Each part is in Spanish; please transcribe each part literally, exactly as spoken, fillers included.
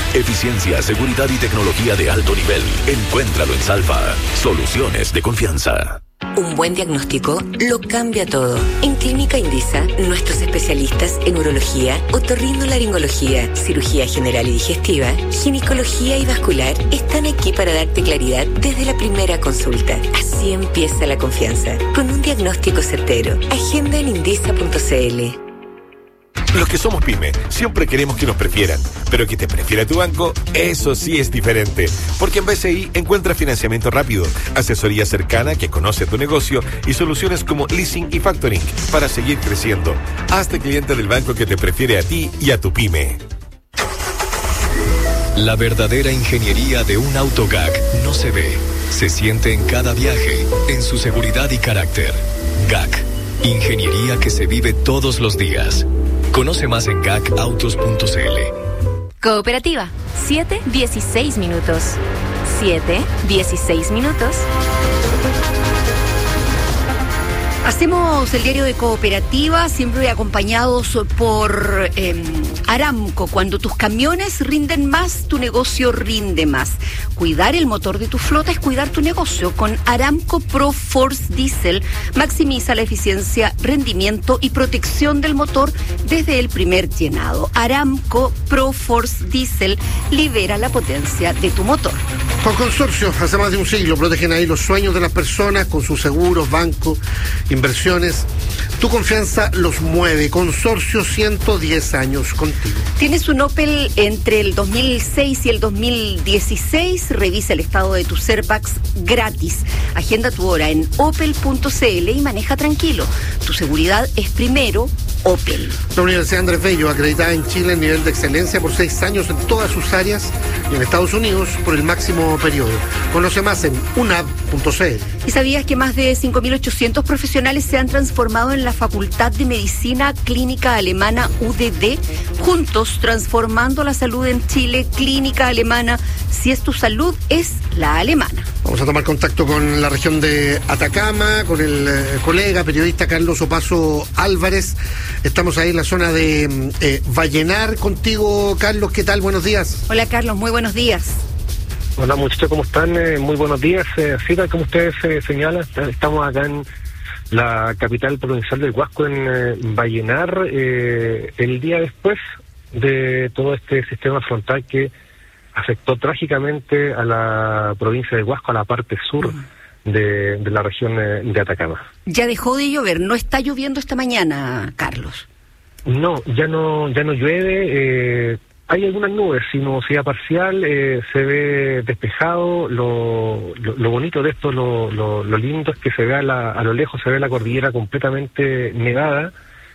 Eficiencia, seguridad y tecnología de alto nivel. Encuéntralo en Salva. Soluciones de confianza. Un buen diagnóstico lo cambia todo. En Clínica Indisa, nuestros especialistas en urología, otorrinolaringología, cirugía general y digestiva, ginecología y vascular están aquí para darte claridad desde la primera consulta. Así empieza la confianza, con un diagnóstico certero. Agenda en indisa punto c l. Los que somos pyme, siempre queremos que nos prefieran, pero que te prefiera tu banco, eso sí es diferente. Porque en B C I encuentras financiamiento rápido, asesoría cercana que conoce tu negocio y soluciones como leasing y factoring para seguir creciendo. Hazte cliente del banco que te prefiere a ti y a tu pyme. La verdadera ingeniería de un auto G A C no se ve, se siente en cada viaje, en su seguridad y carácter. G A C, ingeniería que se vive todos los días. Conoce más en gac autos punto c l. Cooperativa, siete dieciséis minutos. siete dieciséis minutos. Hacemos el diario de Cooperativa, siempre acompañados por eh, Aramco. Cuando tus camiones rinden más, tu negocio rinde más. Cuidar el motor de tu flota es cuidar tu negocio. Con Aramco Pro Force Diesel maximiza la eficiencia, rendimiento y protección del motor desde el primer llenado. Aramco Pro Force Diesel libera la potencia de tu motor. Con Consorcio, hace más de un siglo, protegen ahí los sueños de las personas con sus seguros, bancos, inversiones. Tu confianza los mueve. Consorcio, ciento diez años contigo. ¿Tienes un Opel entre el dos mil seis y el dos mil dieciséis? Revisa el estado de tus airbags gratis. Agenda tu hora en opel punto c l y maneja tranquilo. Tu seguridad es primero. Opel. La Universidad Andrés Bello, acreditada en Chile en nivel de excelencia por seis años en todas sus áreas y en Estados Unidos por el máximo periodo. Conoce más en unab punto c l. ¿Y sabías que más de cinco mil ochocientos profesionales se han transformado en la Facultad de Medicina Clínica Alemana U D D? Juntos, transformando la salud en Chile. Clínica Alemana, si es tu salud, es la alemana. Vamos a tomar contacto con la región de Atacama, con el eh, colega periodista Carlos Opaso Álvarez. Estamos ahí en la zona de eh, Vallenar contigo, Carlos. ¿Qué tal? Buenos días. Hola, Carlos. Muy buenos días. Hola, muchachos. ¿Cómo están? Eh, muy buenos días. Eh, sí, tal como ustedes eh, señalan, estamos acá en la capital provincial del Huasco, en eh, Vallenar, eh, el día después de todo este sistema frontal que afectó trágicamente a la provincia del Huasco, a la parte sur de, de la región eh, de Atacama. Ya dejó de llover, no está lloviendo esta mañana, Carlos. No, ya no, ya no llueve. Eh, hay algunas nubes, sin nubosidad parcial, eh, se ve despejado. Lo, lo, lo bonito de esto, lo, lo, lo lindo es que se ve a, la, a lo lejos, se ve la cordillera completamente nevada,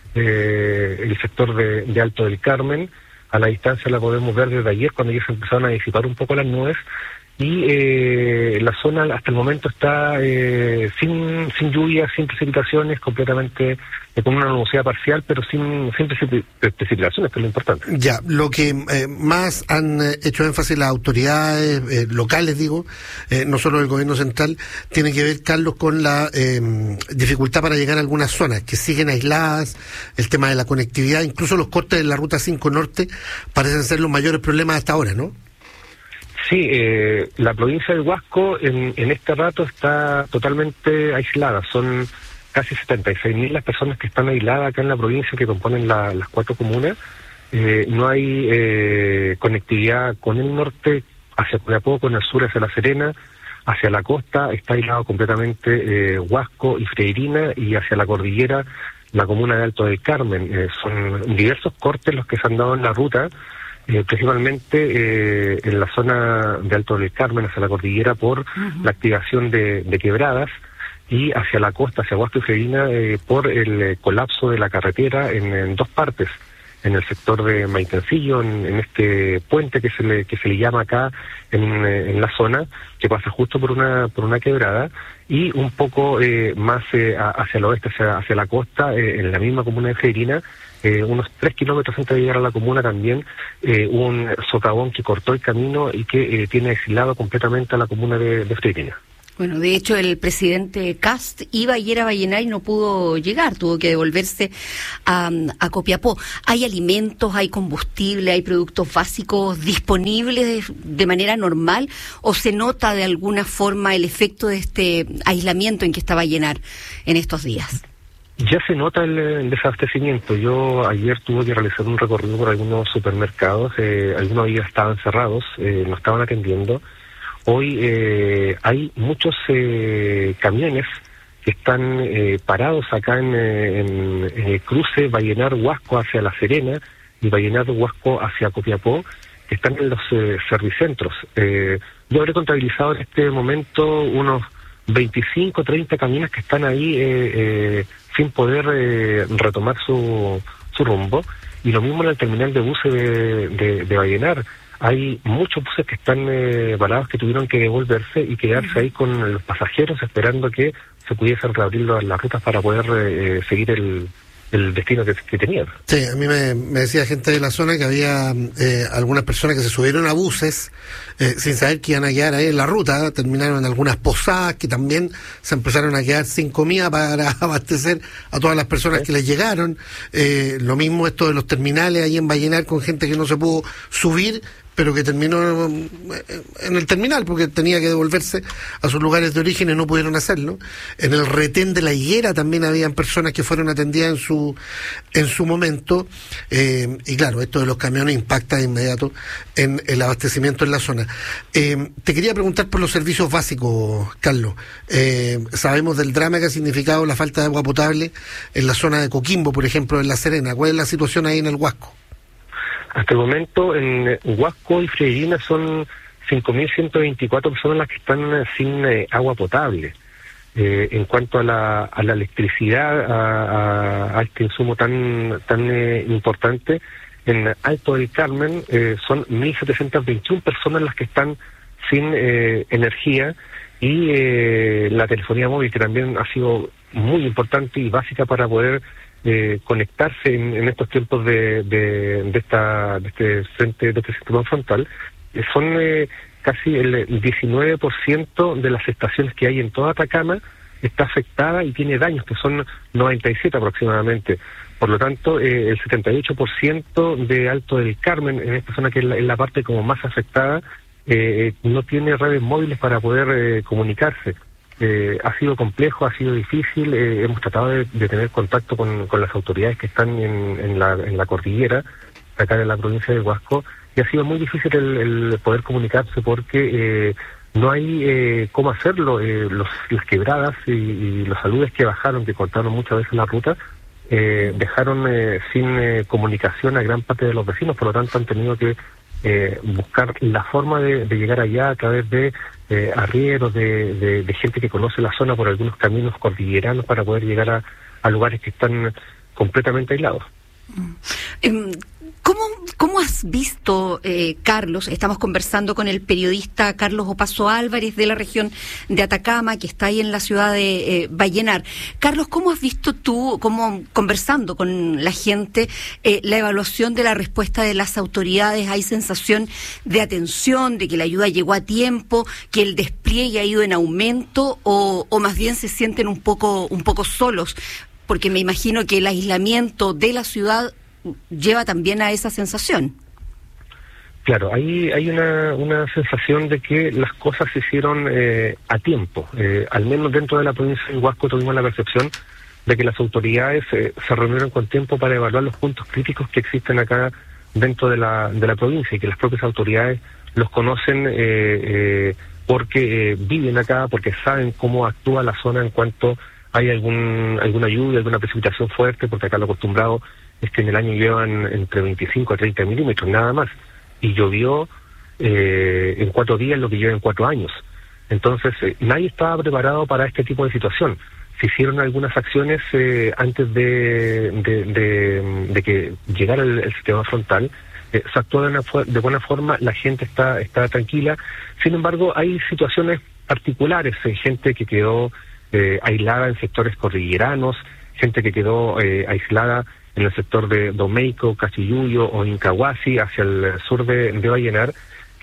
eh, el sector de, de Alto del Carmen. A la distancia la podemos ver desde ayer, cuando ya se empezaron a disipar un poco las nubes, y eh, la zona hasta el momento está eh, sin sin lluvia, sin precipitaciones, completamente eh, con una nubosidad parcial, pero sin, sin precipitaciones, que es lo importante. Ya, lo que eh, más han eh, hecho énfasis las autoridades eh, locales, digo, eh, no solo el gobierno central, tiene que ver, Carlos, con la eh, dificultad para llegar a algunas zonas que siguen aisladas, el tema de la conectividad, incluso los cortes de la Ruta cinco Norte parecen ser los mayores problemas hasta ahora, ¿no? Sí, eh, la provincia del Huasco en, en este rato está totalmente aislada. Son casi setenta y seis mil las personas que están aisladas acá en la provincia, que componen la, las cuatro comunas. Eh, no hay eh, conectividad con el norte hacia Copiapó, con el sur hacia La Serena, hacia la costa está aislado completamente eh, Huasco y Freirina, y hacia la cordillera la comuna de Alto del Carmen. Eh, son diversos cortes los que se han dado en la ruta. Eh, principalmente eh, en la zona de Alto del Carmen, hacia la cordillera, por uh-huh. la activación de, de quebradas, y hacia la costa, hacia Huasco y Freirina, eh, por el eh, colapso de la carretera en, en dos partes, en el sector de Maitencillo, en, en este puente que se le que se le llama acá en, en la zona, que pasa justo por una por una quebrada, y un poco eh, más eh, hacia el oeste, hacia, hacia la costa, eh, en la misma comuna de Freirina. Eh, unos tres kilómetros antes de llegar a la comuna también eh, hubo un socavón que cortó el camino y que eh, tiene aislado completamente a la comuna de, de Freirina. Bueno, de hecho el presidente Kast iba ayer a Vallenar y no pudo llegar, tuvo que devolverse a, a Copiapó. ¿Hay alimentos, hay combustible, hay productos básicos disponibles de, de manera normal o se nota de alguna forma el efecto de este aislamiento en que está Vallenar en estos días? Ya se nota el, el desabastecimiento. Yo ayer tuve que realizar un recorrido por algunos supermercados, eh, algunos ya estaban cerrados, eh, no estaban atendiendo. Hoy eh, hay muchos eh, camiones que están eh, parados acá en, en, en el cruce Vallenar-Huasco hacia La Serena y Vallenar-Huasco hacia Copiapó, que están en los eh, servicentros. Eh, yo habré contabilizado en este momento unos veinticinco, treinta camiones que están ahí eh, eh, sin poder eh, retomar su, su rumbo. Y lo mismo en el terminal de buses de, de, de Vallenar. Hay muchos buses que están eh, varados que tuvieron que devolverse y quedarse ahí con los pasajeros esperando que se pudiesen reabrir las, las rutas para poder eh, seguir el, el destino que, que tenían. Sí, a mí me, me decía gente de la zona que había eh, algunas personas que se subieron a buses eh, sin saber que iban a quedar ahí en la ruta, terminaron en algunas posadas que también se empezaron a quedar sin comida para abastecer a todas las personas ¿Sí? que les llegaron. Eh, lo mismo esto de los terminales ahí en Vallenar con gente que no se pudo subir, pero que terminó en el terminal porque tenía que devolverse a sus lugares de origen y no pudieron hacerlo. En el retén de La Higuera también habían personas que fueron atendidas en su en su momento, eh, y claro, esto de los camiones impacta de inmediato en el abastecimiento en la zona. Eh, te quería preguntar por los servicios básicos, Carlos. Eh, sabemos del drama que ha significado la falta de agua potable en la zona de Coquimbo, por ejemplo, en La Serena. ¿Cuál es la situación ahí en el Huasco? Hasta el momento en Huasco y Freirina son cinco mil ciento veinticuatro personas las que están sin eh, agua potable. Eh, en cuanto a la, a la electricidad, a, a, a este insumo tan tan eh, importante, en Alto del Carmen eh, son mil setecientas veintiuna personas las que están sin eh, energía y eh, la telefonía móvil, que también ha sido muy importante y básica para poder Eh, conectarse en, en estos tiempos de, de, de esta de este frente de este sistema frontal, eh, son eh, casi el diecinueve por ciento de las estaciones que hay en toda Atacama está afectada y tiene daños, que son noventa y siete aproximadamente. Por lo tanto, eh, el setenta y ocho por ciento de Alto del Carmen, en esta zona que es la, es la parte como más afectada, eh, no tiene redes móviles para poder eh, comunicarse. Eh, ha sido complejo, ha sido difícil, eh, hemos tratado de, de tener contacto con, con las autoridades que están en, en, la, en la cordillera, acá en la provincia de Huasco, y ha sido muy difícil el, el poder comunicarse porque eh, no hay eh, cómo hacerlo. Eh, los, las quebradas y, y los aludes que bajaron, que cortaron muchas veces la ruta, eh, dejaron eh, sin eh, comunicación a gran parte de los vecinos, por lo tanto han tenido que eh, buscar la forma de, de llegar allá a través de Eh, arrieros, de, de, de gente que conoce la zona por algunos caminos cordilleranos para poder llegar a, a lugares que están completamente aislados. Mm. ¿Cómo, cómo has visto, eh, Carlos? Estamos conversando con el periodista Carlos Opaso Álvarez de la región de Atacama, que está ahí en la ciudad de eh, Vallenar. Carlos, ¿cómo has visto tú, cómo conversando con la gente, eh, la evaluación de la respuesta de las autoridades? ¿Hay sensación de atención, de que la ayuda llegó a tiempo, que el despliegue ha ido en aumento, o, o más bien se sienten un poco, un poco solos? Porque me imagino que el aislamiento de la ciudad lleva también a esa sensación. Claro, hay hay una, una sensación de que las cosas se hicieron eh, a tiempo. Eh, al menos dentro de la provincia de Huasco tuvimos la percepción de que las autoridades eh, se reunieron con tiempo para evaluar los puntos críticos que existen acá dentro de la de la provincia y que las propias autoridades los conocen eh, eh, porque eh, viven acá, porque saben cómo actúa la zona en cuanto hay algún alguna lluvia, alguna precipitación fuerte, porque acá lo acostumbrado es que en el año llevan entre veinticinco a treinta milímetros, nada más, y llovió eh, en cuatro días lo que lleva en cuatro años. Entonces, eh, nadie estaba preparado para este tipo de situación. Se hicieron algunas acciones eh, antes de, de, de, de que llegara el, el sistema frontal, eh, se actuó de, una, de buena forma, la gente está, está tranquila. Sin embargo, hay situaciones particulares, hay gente que quedó eh, aislada en sectores cordilleranos, gente que quedó eh, aislada en el sector de Domeico, Cachiyuyo o Incahuasi, hacia el sur de, de Vallenar,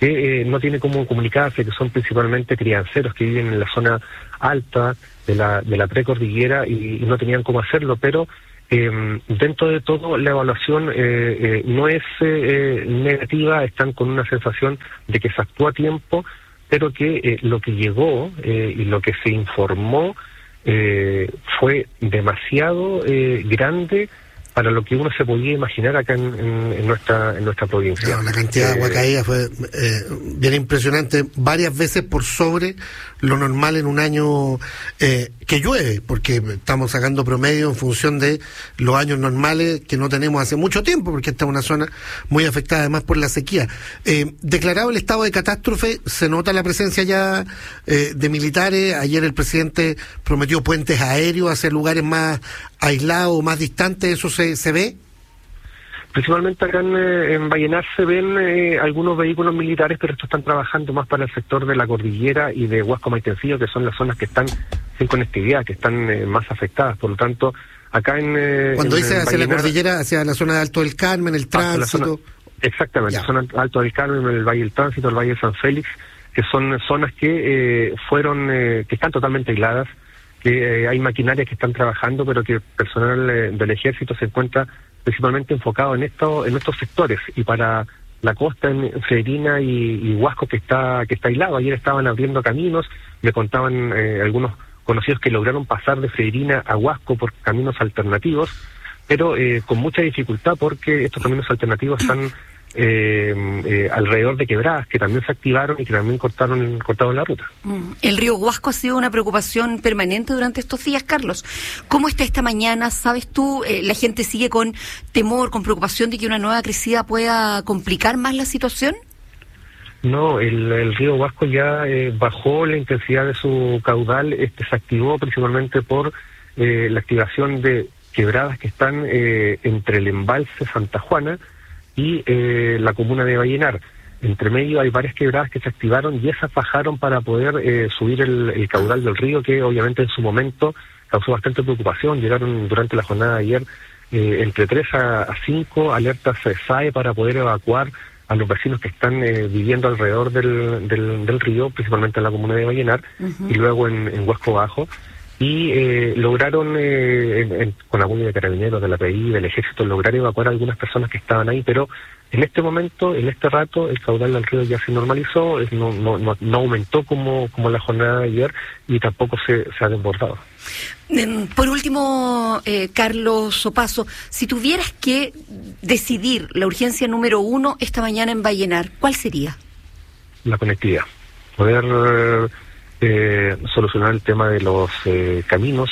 que eh, no tiene cómo comunicarse, que son principalmente crianceros que viven en la zona alta de la, de la precordillera y, y no tenían cómo hacerlo, pero eh, dentro de todo la evaluación eh, eh, no es eh, negativa, están con una sensación de que se actuó a tiempo, pero que eh, lo que llegó eh, y lo que se informó eh, fue demasiado eh, grande para lo que uno se podía imaginar acá en, en, en nuestra en nuestra provincia. Claro, la cantidad de agua caída fue eh, bien impresionante, varias veces por sobre lo normal en un año eh, que llueve, porque estamos sacando promedio en función de los años normales que no tenemos hace mucho tiempo, porque esta es una zona muy afectada además por la sequía. Eh, declarado el estado de catástrofe, se nota la presencia ya eh, de militares. Ayer el presidente prometió puentes aéreos hacia lugares más aislados, más distantes. ¿Eso se, se ve? Principalmente acá en, en Vallenar se ven eh, algunos vehículos militares, pero estos están trabajando más para el sector de la cordillera y de Huasco Maitencillo, que son las zonas que están sin conectividad, que están eh, más afectadas. Por lo tanto, acá en... Eh, Cuando en, dice hacia Vallenar, la cordillera, hacia la zona de Alto del Carmen, el tránsito... Zona, exactamente, ya. zona Alto del Carmen, el Valle del Tránsito, el Valle de San Félix, que son zonas que eh, fueron, eh, que están totalmente aisladas, que eh, hay maquinarias que están trabajando, pero que el personal eh, del ejército se encuentra principalmente enfocado en esto, en estos sectores, y para la costa en Federina y, y Huasco que está que está aislado. Ayer estaban abriendo caminos, me contaban eh, algunos conocidos que lograron pasar de Federina a Huasco por caminos alternativos, pero eh, con mucha dificultad porque estos caminos alternativos están eh, eh, alrededor de quebradas que también se activaron y que también cortaron cortaron la ruta. El río Huasco ha sido una preocupación permanente durante estos días, Carlos. ¿Cómo está esta mañana? ¿Sabes tú? Eh, ¿La gente sigue con temor, con preocupación de que una nueva crecida pueda complicar más la situación? No, el, el río Huasco ya eh, bajó la intensidad de su caudal, este se activó principalmente por eh, la activación de quebradas que están eh, entre el embalse Santa Juana y eh, la comuna de Vallenar. Entre medio hay varias quebradas que se activaron y esas bajaron para poder eh, subir el, el caudal del río, que obviamente en su momento causó bastante preocupación. Llegaron durante la jornada de ayer eh, entre tres a cinco alertas S A E para poder evacuar a los vecinos que están eh, viviendo alrededor del, del, del río, principalmente en la comuna de Vallenar, uh-huh. y luego en, en Huasco Bajo. Y eh, lograron, eh, en, en, con apoyo de carabineros, de la P I, del ejército, lograr evacuar a algunas personas que estaban ahí, pero en este momento, en este rato, el caudal del río ya se normalizó, es, no, no, no, no aumentó como, como la jornada de ayer y tampoco se, se ha desbordado. Por último, eh, Carlos Opaso, si tuvieras que decidir la urgencia número uno esta mañana en Vallenar, ¿cuál sería? La conectividad. Poder... Eh, solucionar el tema de los eh, caminos,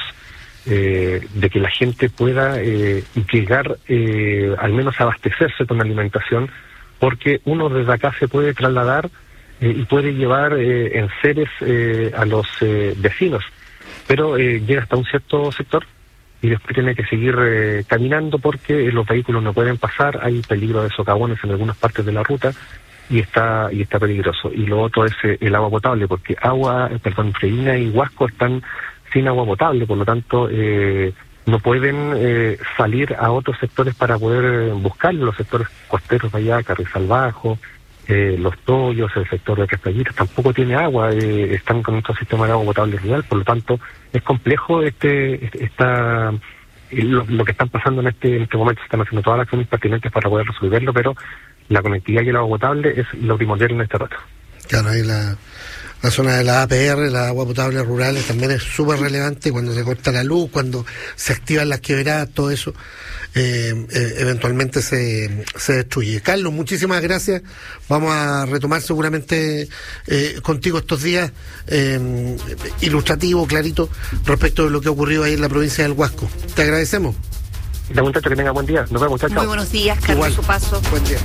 eh, de que la gente pueda eh, llegar eh, al menos a abastecerse con alimentación, porque uno desde acá se puede trasladar eh, y puede llevar eh, enseres eh, a los eh, vecinos, pero eh, llega hasta un cierto sector y después tiene que seguir eh, caminando porque los vehículos no pueden pasar, hay peligro de socavones en algunas partes de la ruta, y está y está peligroso. Y lo otro es eh, el agua potable, porque agua, perdón, Federina y Huasco están sin agua potable, por lo tanto eh, no pueden eh, salir a otros sectores para poder eh, buscar los sectores costeros de allá, Carrizal Bajo, eh, Los Toyos, el sector de Castañitas, tampoco tiene agua, eh, están con nuestro sistema de agua potable real, por lo tanto es complejo este esta lo, lo que están pasando en este en este momento. Se están haciendo todas las acciones pertinentes para poder resolverlo, pero la conectividad y el agua potable es lo primordial en este rato. Claro, ahí la, la zona de la A P R, la agua potable rurales, también es súper relevante cuando se corta la luz, cuando se activan las quebradas, todo eso eh, eh, eventualmente se, se destruye. Carlos, muchísimas gracias. Vamos a retomar seguramente eh, contigo estos días eh, ilustrativo, clarito, respecto de lo que ha ocurrido ahí en la provincia del Huasco. Te agradecemos. La muchacha, que tenga buen día. Nos vemos, muchachos. Muy buenos días, Carlos Opaso. Buen día.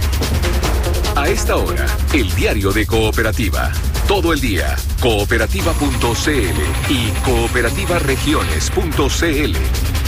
A esta hora, el diario de Cooperativa. Todo el día. Cooperativa punto c l y cooperativa regiones punto c l.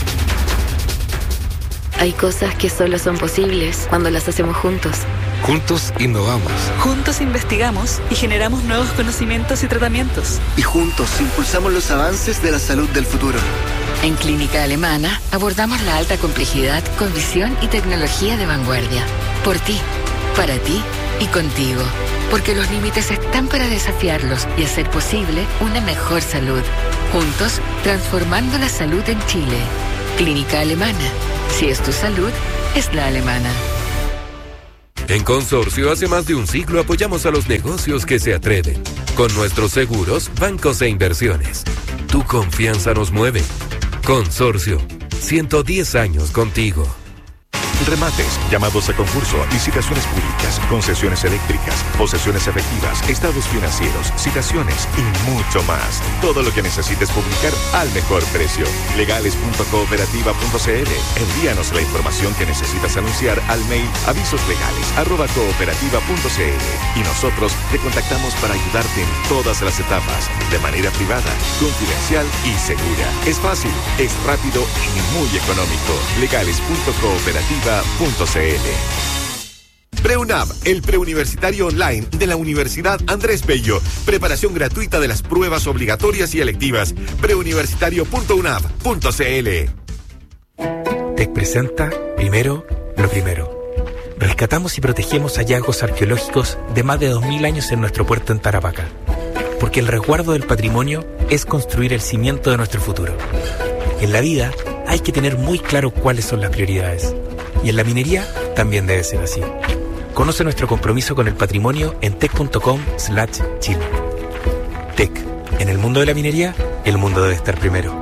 Hay cosas que solo son posibles cuando las hacemos juntos. Juntos innovamos. Juntos investigamos y generamos nuevos conocimientos y tratamientos. Y juntos impulsamos los avances de la salud del futuro. En Clínica Alemana abordamos la alta complejidad con visión y tecnología de vanguardia. Por ti, para ti y contigo. porque los límites están para desafiarlos y hacer posible una mejor salud. Juntos, transformando la salud en Chile. Clínica Alemana. Si es tu salud, es la alemana. En Consorcio, hace más de un siglo apoyamos a los negocios que se atreven. Con nuestros seguros, bancos e inversiones. Tu confianza nos mueve. Consorcio, ciento diez años contigo. Remates, llamados a concurso, licitaciones públicas, concesiones eléctricas, posesiones efectivas, estados financieros, citaciones y mucho más. Todo lo que necesites publicar al mejor precio. legales punto cooperativa punto c l. Envíanos la información que necesitas anunciar al mail avisoslegales arroba cooperativa punto c l y nosotros te contactamos para ayudarte en todas las etapas, de manera privada, confidencial y segura. Es fácil, es rápido y muy económico. legales punto cooperativa punto c l. PreUnab, el preuniversitario online de la Universidad Andrés Bello. Preparación gratuita de las pruebas obligatorias y electivas. preuniversitario punto unab punto c l. Tec presenta primero lo primero. Rescatamos y protegemos hallazgos arqueológicos de más de dos mil años en nuestro puerto en Tarapacá. Porque el resguardo del patrimonio es construir el cimiento de nuestro futuro. En la vida hay que tener muy claro cuáles son las prioridades. Y en la minería también debe ser así. Conoce nuestro compromiso con el patrimonio en tec punto com slash chile. Tec, en el mundo de la minería, el mundo debe estar primero.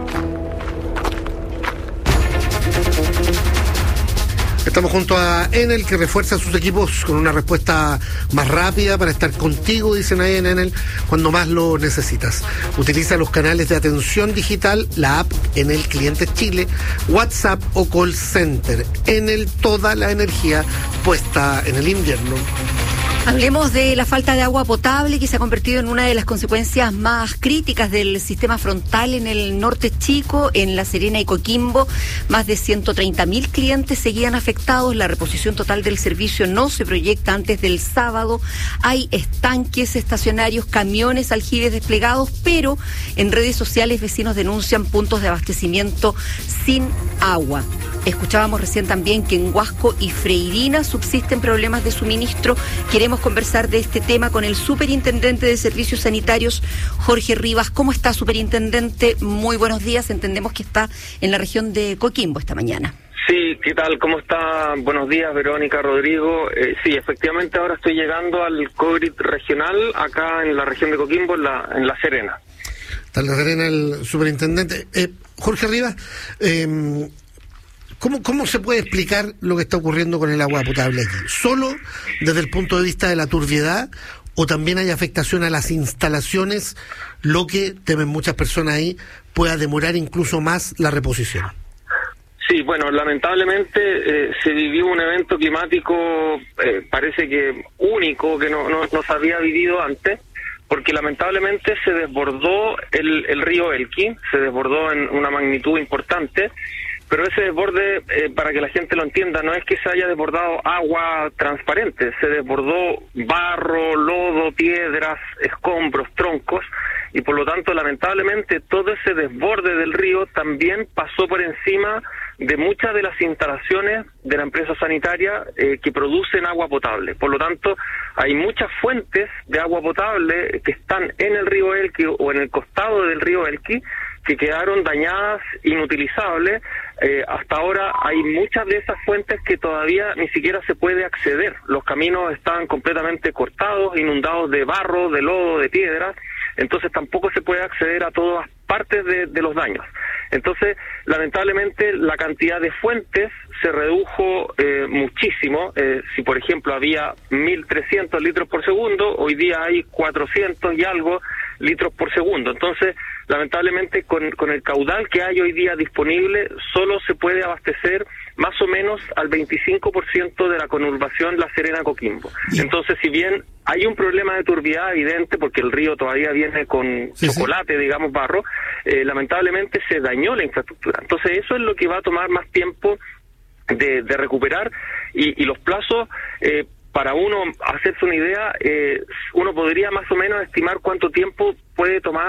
Estamos junto a Enel, que refuerza sus equipos con una respuesta más rápida para estar contigo, dicen ahí en Enel, cuando más lo necesitas. Utiliza los canales de atención digital, la app Enel Clientes Chile, WhatsApp o Call Center. Enel, toda la energía puesta en el invierno. Hablemos de la falta de agua potable, que se ha convertido en una de las consecuencias más críticas del sistema frontal en el norte chico, en La Serena y Coquimbo. Más de ciento treinta mil clientes seguían afectados. La reposición total del servicio no se proyecta antes del sábado. Hay estanques estacionarios, camiones, aljibes desplegados, pero en redes sociales vecinos denuncian puntos de abastecimiento sin agua. Escuchábamos recién también que en Huasco y Freirina subsisten problemas de suministro. Queremos conversar de este tema con el superintendente de Servicios Sanitarios, Jorge Rivas. ¿Cómo está, superintendente? Muy buenos días. Entendemos que está en la región de Coquimbo esta mañana. Sí, ¿qué tal? ¿Cómo está? Buenos días, Verónica, Rodrigo. Eh, sí, efectivamente ahora estoy llegando al COVID regional acá en la región de Coquimbo, en La, en la Serena. Está en La Serena el superintendente. Eh, Jorge Rivas, eh, ¿Cómo, ¿Cómo se puede explicar lo que está ocurriendo con el agua potable aquí? ¿Solo desde el punto de vista de la turbiedad o también hay afectación a las instalaciones, lo que temen muchas personas ahí pueda demorar incluso más la reposición? Sí, bueno, lamentablemente eh, se vivió un evento climático, eh, parece que único, que no, no, no se había vivido antes, porque lamentablemente se desbordó el, el río Elqui, se desbordó en una magnitud importante. Pero ese desborde, eh, para que la gente lo entienda, no es que se haya desbordado agua transparente, se desbordó barro, lodo, piedras, escombros, troncos, y por lo tanto, lamentablemente, todo ese desborde del río también pasó por encima de muchas de las instalaciones de la empresa sanitaria eh, que producen agua potable. Por lo tanto, hay muchas fuentes de agua potable que están en el río Elqui o en el costado del río Elqui, que quedaron dañadas, inutilizables. Eh, hasta ahora hay muchas de esas fuentes que todavía ni siquiera se puede acceder. Los caminos están completamente cortados, inundados de barro, de lodo, de piedras, entonces tampoco se puede acceder a todas partes de, de los daños. Entonces, lamentablemente, la cantidad de fuentes se redujo eh, muchísimo. Eh, si, por ejemplo, había mil trescientos litros por segundo, hoy día hay cuatrocientos y algo litros por segundo. Entonces, lamentablemente, con, con el caudal que hay hoy día disponible, solo se puede abastecer más o menos al veinticinco por ciento de la conurbación La Serena-Coquimbo. Entonces, si bien hay un problema de turbiedad evidente, porque el río todavía viene con sí, chocolate, sí. digamos, barro, eh, lamentablemente se dañó la infraestructura. Entonces, eso es lo que va a tomar más tiempo de, de recuperar, y, y los plazos, eh, para uno hacerse una idea, eh, uno podría más o menos estimar cuánto tiempo puede tomar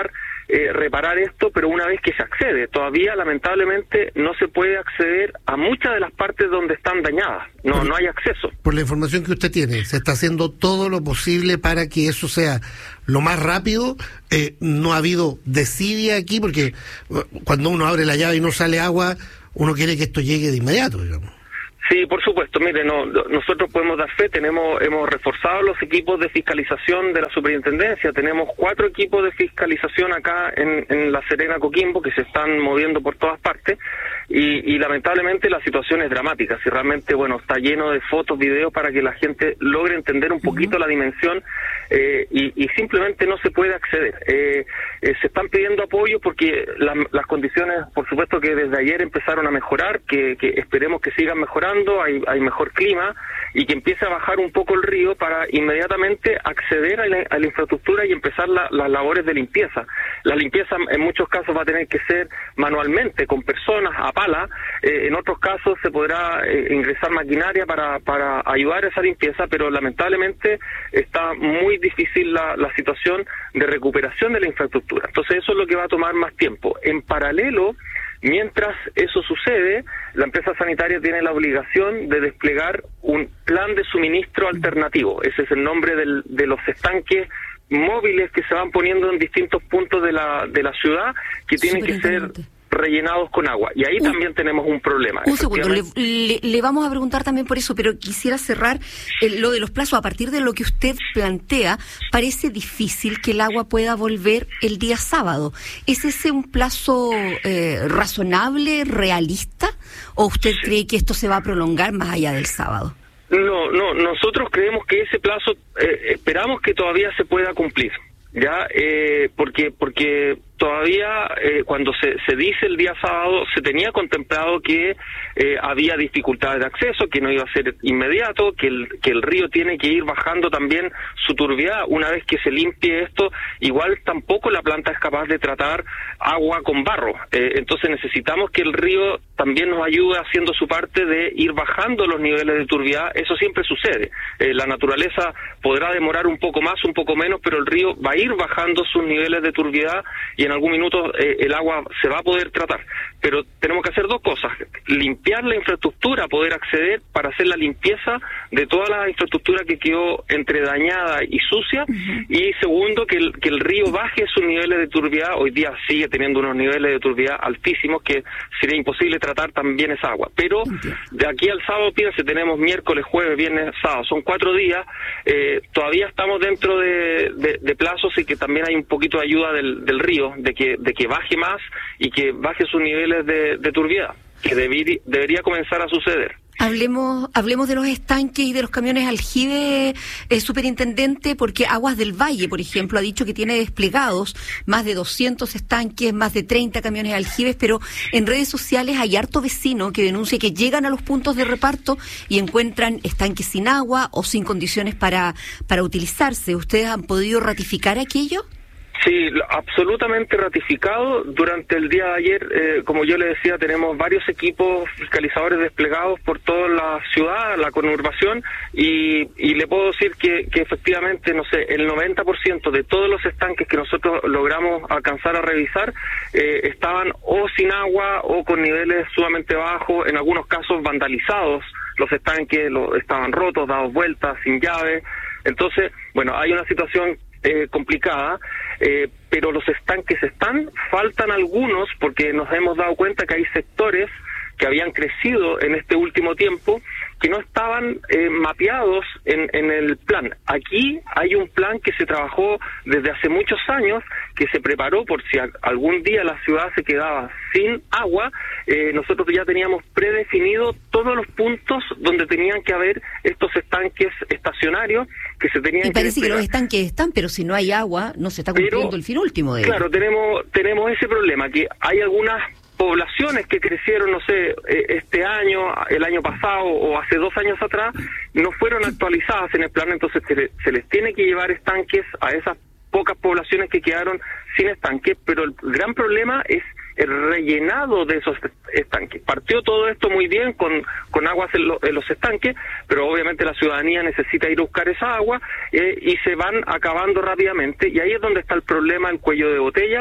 eh, reparar esto, pero una vez que se accede. Todavía, lamentablemente, no se puede acceder a muchas de las partes donde están dañadas. No, no hay acceso. Por la información que usted tiene, se está haciendo todo lo posible para que eso sea lo más rápido. Eh, no ha habido desidia aquí, porque cuando uno abre la llave y no sale agua, uno quiere que esto llegue de inmediato, digamos. Sí, por supuesto. Mire, no, nosotros podemos dar fe, tenemos hemos reforzado los equipos de fiscalización de la superintendencia, tenemos cuatro equipos de fiscalización acá en, en La Serena, Coquimbo, que se están moviendo por todas partes, y, y lamentablemente la situación es dramática. Si realmente, bueno, está lleno de fotos, videos, para que la gente logre entender un poquito uh-huh. la dimensión, eh, y, y simplemente no se puede acceder. Eh, eh, se están pidiendo apoyo porque la, las condiciones, por supuesto, que desde ayer empezaron a mejorar, que, que esperemos que sigan mejorando. Hay, hay mejor clima y que empiece a bajar un poco el río para inmediatamente acceder a la, a la infraestructura y empezar la, las labores de limpieza. La limpieza en muchos casos va a tener que ser manualmente, con personas, a pala. Eh, en otros casos se podrá eh, ingresar maquinaria para, para ayudar a esa limpieza, pero lamentablemente está muy difícil la, la situación de recuperación de la infraestructura. Entonces eso es lo que va a tomar más tiempo. En paralelo, mientras eso sucede, la empresa sanitaria tiene la obligación de desplegar un plan de suministro alternativo. Ese es el nombre del, de los estanques móviles que se van poniendo en distintos puntos de la, de la ciudad, que tienen que ser rellenados con agua. Y ahí un, también tenemos un problema. Un segundo, le, le, le vamos a preguntar también por eso, pero quisiera cerrar el, lo de los plazos. A partir de lo que usted plantea, parece difícil que el agua pueda volver el día sábado. ¿Es ese un plazo eh, razonable, realista? ¿O usted sí. cree que esto se va a prolongar más allá del sábado? No, no, nosotros creemos que ese plazo, eh, esperamos que todavía se pueda cumplir. Ya, eh, porque porque todavía eh, cuando se, se dice el día sábado se tenía contemplado que eh, había dificultades de acceso, que no iba a ser inmediato, que el que el río tiene que ir bajando también su turbiedad. Una vez que se limpie esto, igual tampoco la planta es capaz de tratar agua con barro. Eh, entonces necesitamos que el río también nos ayude haciendo su parte de ir bajando los niveles de turbiedad. Eso siempre sucede. Eh, la naturaleza podrá demorar un poco más, un poco menos, pero el río va a ir bajando sus niveles de turbiedad y en algún minuto eh, el agua se va a poder tratar. Pero tenemos que hacer dos cosas: limpiar la infraestructura, poder acceder para hacer la limpieza de toda la infraestructura que quedó entre dañada y sucia, uh-huh. y segundo, que el, que el río baje sus niveles de turbiedad. Hoy día sigue teniendo unos niveles de turbiedad altísimos que sería imposible tratar también esa agua. Pero de aquí al sábado, piense, tenemos miércoles, jueves, viernes, sábado, son cuatro días, eh, todavía estamos dentro de, de, de plazos y que también hay un poquito de ayuda del, del río, de que de que baje más y que baje sus niveles de, de turbiedad, que debería, debería comenzar a suceder. Hablemos hablemos de los estanques y de los camiones aljibe, eh, superintendente, porque Aguas del Valle, por ejemplo, ha dicho que tiene desplegados más de doscientos estanques, más de treinta camiones aljibes, pero en redes sociales hay harto vecino que denuncia que llegan a los puntos de reparto y encuentran estanques sin agua o sin condiciones para, para utilizarse. ¿Ustedes han podido ratificar aquello? Sí, absolutamente ratificado. Durante el día de ayer, eh, como yo le decía, tenemos varios equipos fiscalizadores desplegados por toda la ciudad, la conurbación, y, y le puedo decir que, que efectivamente, no sé, el noventa por ciento de todos los estanques que nosotros logramos alcanzar a revisar eh, estaban o sin agua o con niveles sumamente bajos, en algunos casos vandalizados. Los estanques lo, estaban rotos, dados vueltas, sin llave. Entonces, bueno, hay una situación Eh, complicada, eh, pero los estanques están, faltan algunos, porque nos hemos dado cuenta que hay sectores que habían crecido en este último tiempo que no estaban eh, mapeados en, en el plan. Aquí hay un plan que se trabajó desde hace muchos años, que se preparó por si a, algún día la ciudad se quedaba sin agua. Eh, nosotros ya teníamos predefinido todos los puntos donde tenían que haber estos estanques estacionarios que se tenían y que parece desplegar. Que los estanques están, pero si no hay agua no se está cumpliendo Pero, el fin último de claro, ellos. tenemos tenemos ese problema, que hay algunas poblaciones que crecieron, no sé, este año, el año pasado o hace dos años atrás, no fueron actualizadas en el plan, entonces se, le, se les tiene que llevar estanques a esas pocas poblaciones que quedaron sin estanques, pero el gran problema es el rellenado de esos estanques. Partió todo esto muy bien con, con aguas en, lo, en los estanques, pero obviamente la ciudadanía necesita ir a buscar esa agua eh, y se van acabando rápidamente, y ahí es donde está el problema, el cuello de botella,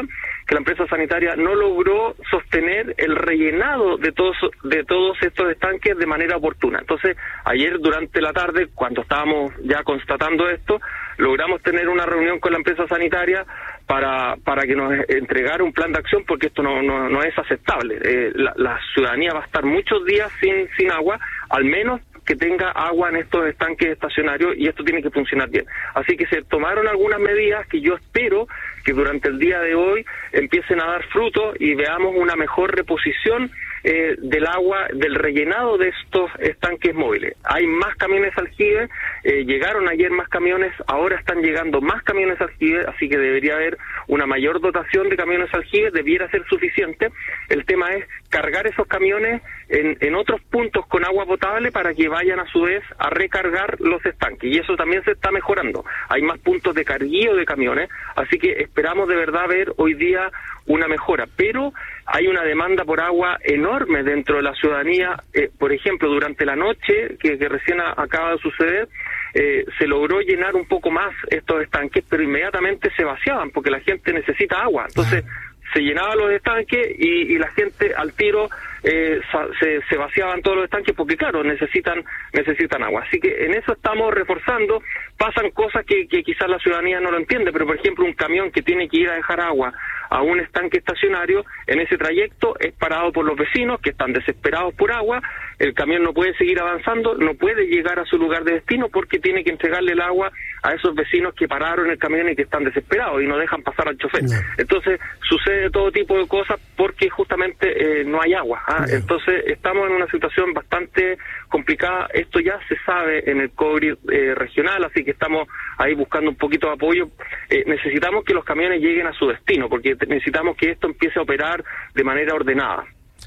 que la empresa sanitaria no logró sostener el rellenado de todos de todos estos estanques de manera oportuna. Entonces, ayer durante la tarde, cuando estábamos ya constatando esto, logramos tener una reunión con la empresa sanitaria para para que nos entregara un plan de acción, porque esto no no, no es aceptable. Eh, la, la ciudadanía va a estar muchos días sin sin agua, al menos que tenga agua en estos estanques estacionarios, y esto tiene que funcionar bien. Así que se tomaron algunas medidas que yo espero que durante el día de hoy empiecen a dar fruto y veamos una mejor reposición eh, del agua, del rellenado de estos estanques móviles. Hay más camiones aljibe, eh, llegaron ayer más camiones, ahora están llegando más camiones aljibe, así que debería haber una mayor dotación de camiones aljibe, debiera ser suficiente. El tema es cargar esos camiones en, en otros puntos con agua potable para que vayan a su vez a recargar los estanques, y eso también se está mejorando. Hay más puntos de carguío de camiones, así que esperamos de verdad ver hoy día una mejora, pero hay una demanda por agua enorme dentro de la ciudadanía. Eh, por ejemplo, durante la noche, que, que recién a, acaba de suceder, eh, se logró llenar un poco más estos estanques, pero inmediatamente se vaciaban, porque la gente necesita agua. Entonces, se llenaban los estanques y, y la gente al tiro eh, se, se vaciaban todos los estanques, porque claro, necesitan necesitan agua. Así que en eso estamos reforzando. Pasan cosas que, que quizás la ciudadanía no lo entiende, pero por ejemplo un camión que tiene que ir a dejar agua a un estanque estacionario, en ese trayecto es parado por los vecinos que están desesperados por agua. El camión no puede seguir avanzando, no puede llegar a su lugar de destino porque tiene que entregarle el agua a esos vecinos que pararon el camión y que están desesperados y no dejan pasar al chofer. No. Entonces sucede todo tipo de cosas porque justamente eh, no hay agua. ¿ah? No. Entonces estamos en una situación bastante complicada. Esto ya se sabe en el COBRI eh, regional, así que estamos ahí buscando un poquito de apoyo. Eh, necesitamos que los camiones lleguen a su destino, porque necesitamos que esto empiece a operar de manera ordenada.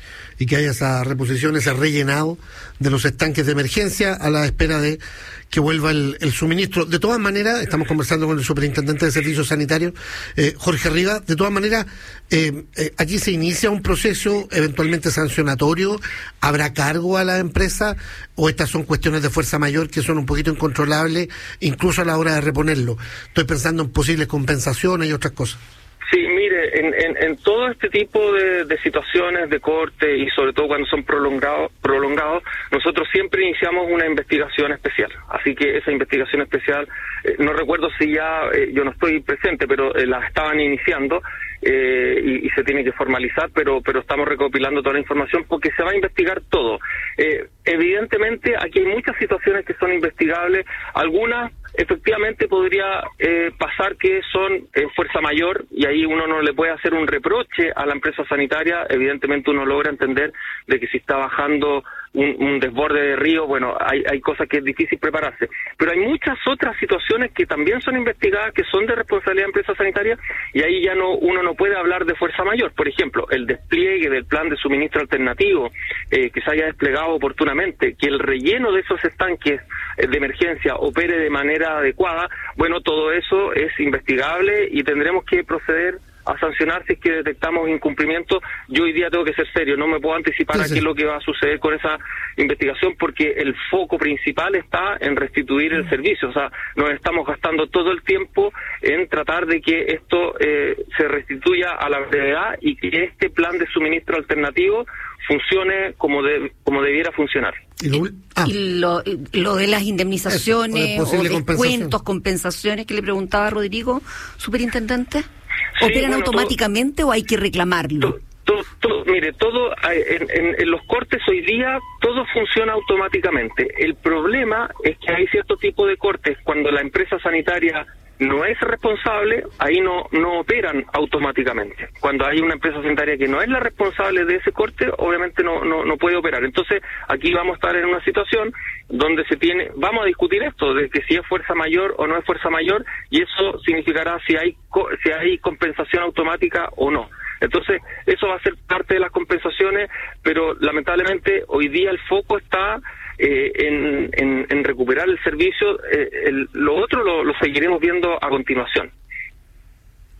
Y que haya esa reposición, ese rellenado de los estanques de emergencia a la espera de que vuelva el, el suministro. De todas maneras, estamos conversando con el superintendente de Servicios Sanitarios, eh, Jorge Rivas. De todas maneras, eh, eh, aquí se inicia un proceso eventualmente sancionatorio. ¿Habrá cargo a la empresa o estas son cuestiones de fuerza mayor que son un poquito incontrolables, incluso a la hora de reponerlo? Estoy pensando en posibles compensaciones y otras cosas. Sí, mire, en, en, en todo este tipo de, de situaciones de corte y sobre todo cuando son prolongados, prolongados, nosotros siempre iniciamos una investigación especial. Así que esa investigación especial, eh, no recuerdo si ya, eh, yo no estoy presente, pero eh, la estaban iniciando eh, y, y se tiene que formalizar, pero pero estamos recopilando toda la información porque se va a investigar todo. Eh, evidentemente, aquí hay muchas situaciones que son investigables, algunas efectivamente podría eh, pasar que son eh, fuerza mayor, y ahí uno no le puede hacer un reproche a la empresa sanitaria. Evidentemente uno logra entender de que si está bajando un, un desborde de río, bueno, hay, hay cosas que es difícil prepararse, pero hay muchas otras situaciones que también son investigadas, que son de responsabilidad de empresa sanitaria, y ahí ya no uno no puede hablar de fuerza mayor. Por ejemplo, el despliegue del plan de suministro alternativo, eh, que se haya desplegado oportunamente, que el relleno de esos estanques eh, de emergencia opere de manera adecuada. Bueno, todo eso es investigable y tendremos que proceder a sancionar si es que detectamos incumplimiento. Yo hoy día tengo que ser serio, no me puedo anticipar sí, a qué sí. es lo que va a suceder con esa investigación, porque el foco principal está en restituir el servicio. O sea, nos estamos gastando todo el tiempo en tratar de que esto eh, se restituya a la brevedad y que este plan de suministro alternativo funcione como de, como debiera funcionar. Y lo, ah. y lo, lo de las indemnizaciones Eso, o descuentos, compensaciones que le preguntaba a Rodrigo, superintendente, ¿operan sí, bueno, automáticamente todo, o hay que reclamarlo? Todo, todo, mire, todo en, en, en los cortes hoy día todo funciona automáticamente. El problema es que hay cierto tipo de cortes cuando la empresa sanitaria no es responsable, ahí no no operan automáticamente. Cuando hay una empresa sanitaria que no es la responsable de ese corte, obviamente no no no puede operar. Entonces, aquí vamos a estar en una situación donde se tiene, vamos a discutir esto, de que si es fuerza mayor o no es fuerza mayor, y eso significará si hay si hay compensación automática o no. Entonces, eso va a ser parte de las compensaciones, pero lamentablemente hoy día el foco está eh, en, en, en recuperar el servicio. Eh, el, lo otro lo, lo seguiremos viendo a continuación.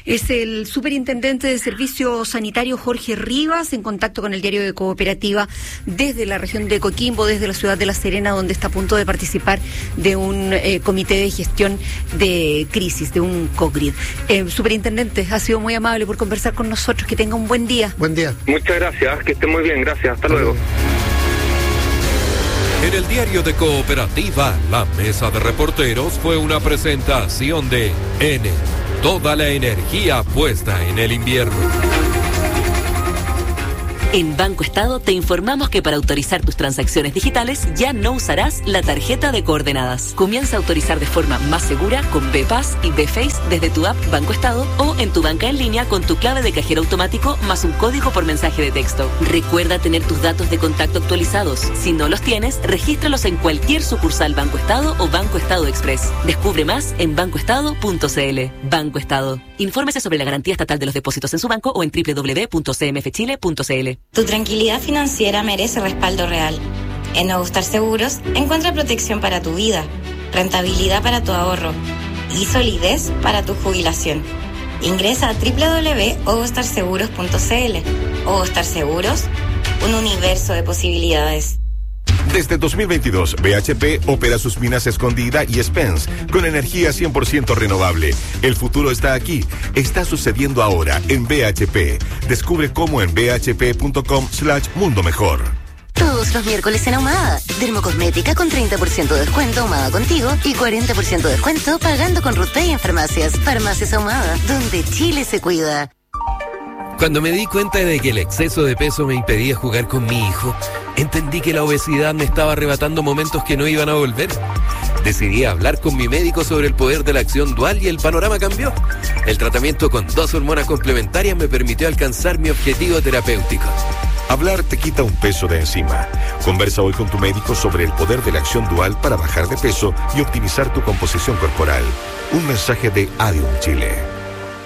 Es el superintendente de Servicios Sanitarios Jorge Rivas, en contacto con el diario de Cooperativa desde la región de Coquimbo, desde la ciudad de La Serena, donde está a punto de participar de un eh, comité de gestión de crisis, de un COGRID. Eh, superintendente, ha sido muy amable por conversar con nosotros. Que tenga un buen día. Buen día. Muchas gracias, que esté muy bien, gracias, hasta luego. En el diario de Cooperativa, la mesa de reporteros fue una presentación de N. Toda la energía puesta en el invierno. En Banco Estado te informamos que para autorizar tus transacciones digitales ya no usarás la tarjeta de coordenadas. Comienza a autorizar de forma más segura con B-Pass y B-Face desde tu app Banco Estado o en tu banca en línea con tu clave de cajero automático más un código por mensaje de texto. Recuerda tener tus datos de contacto actualizados. Si no los tienes, regístralos en cualquier sucursal Banco Estado o Banco Estado Express. Descubre más en banco estado punto c l. Banco Estado. Infórmese sobre la garantía estatal de los depósitos en su banco o en doble u doble u doble u punto c m f chile punto c l. Tu tranquilidad financiera merece respaldo real. En Nuevo Star Seguros encuentra protección para tu vida, rentabilidad para tu ahorro y solidez para tu jubilación. Ingresa a doble u doble u doble u punto ogostar seguros punto c l. Ogostar Seguros, un universo de posibilidades. Desde dos mil veintidós, B H P opera sus minas Escondida y Spence con energía cien por ciento renovable. El futuro está aquí. Está sucediendo ahora en B H P. Descubre cómo en b h p punto com slash mundo mejor. Todos los miércoles en Ahumada. Dermocosmética con treinta por ciento de descuento Ahumada Contigo y cuarenta por ciento de descuento pagando con RutPay en farmacias. Farmacias Ahumada, donde Chile se cuida. Cuando me di cuenta de que el exceso de peso me impedía jugar con mi hijo, entendí que la obesidad me estaba arrebatando momentos que no iban a volver. Decidí hablar con mi médico sobre el poder de la acción dual y el panorama cambió. El tratamiento con dos hormonas complementarias me permitió alcanzar mi objetivo terapéutico. Hablar te quita un peso de encima. Conversa hoy con tu médico sobre el poder de la acción dual para bajar de peso y optimizar tu composición corporal. Un mensaje de Adium Chile.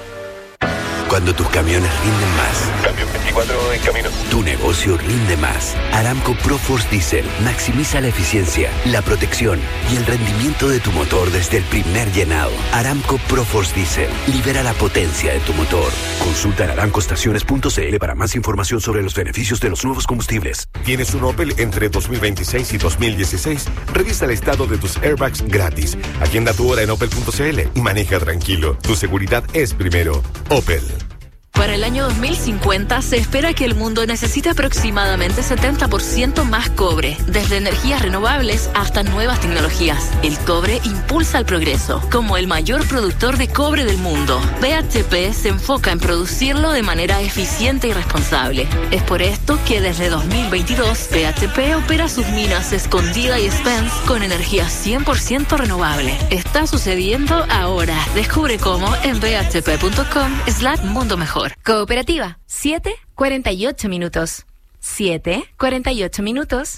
Cuando tus camiones rinden más. Camión veinticuatro en camino. Tu negocio rinde más. Aramco ProForce Diesel maximiza la eficiencia, la protección y el rendimiento de tu motor desde el primer llenado. Aramco ProForce Diesel libera la potencia de tu motor. Consulta en aramco estaciones punto c l para más información sobre los beneficios de los nuevos combustibles. ¿Tienes un Opel entre dos mil veintiséis y dos mil dieciséis? Revisa el estado de tus airbags gratis. Agenda tu hora en opel punto c l y maneja tranquilo. Tu seguridad es primero. Opel. Para el año dos mil cincuenta se espera que el mundo necesite aproximadamente setenta por ciento más cobre, desde energías renovables hasta nuevas tecnologías. El cobre impulsa el progreso. Como el mayor productor de cobre del mundo, B H P se enfoca en producirlo de manera eficiente y responsable. Es por esto que desde dos mil veintidós B H P opera sus minas Escondida y Spence con energía cien por ciento renovable. Está sucediendo ahora. Descubre cómo en b h p punto com slash mundo mejor. Cooperativa, siete cuarenta y ocho minutos. siete cuarenta y ocho minutos.